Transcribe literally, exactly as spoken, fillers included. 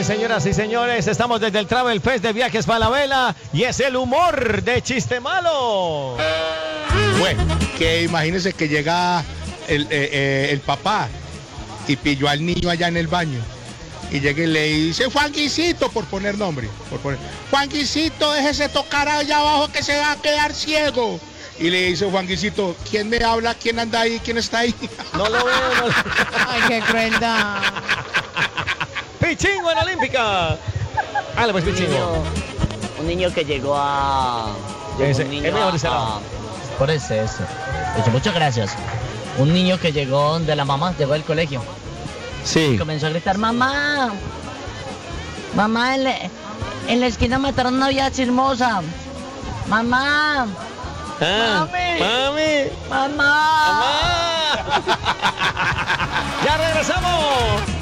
bien, señoras y señores, estamos desde el Travel Fest de Viajes Falabella y es el humor de Chiste Malo. Bueno, que imagínense que llega el, eh, eh, el papá y pilló al niño allá en el baño. Y llega y le dice, Juanquisito, por poner nombre, por poner, Juanquisito, déjese tocar allá abajo que se va a quedar ciego. Y le dice Juanquisito, ¿quién me habla? ¿Quién anda ahí? ¿Quién está ahí? No lo veo. No lo... Ay, qué crueldad. Pichingo en Olímpica. Dale pues, Un Pichingo. niño, un niño que llegó a... llegó Ese, un niño es mejor a- ese lado. a- por ese, ese. De hecho, muchas gracias. Un niño que llegó de la mamá, llegó del colegio. Sí. Y comenzó a gritar, mamá. Mamá, en la, en la esquina mataron a una vieja chismosa. Mamá. Ah, Mami. Mami. Mamá. Mamá. Ya regresamos.